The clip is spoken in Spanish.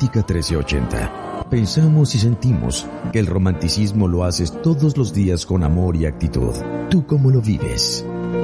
Óptica 1380. Pensamos y sentimos que el romanticismo lo haces todos los días con amor y actitud. ¿Tú cómo lo vives?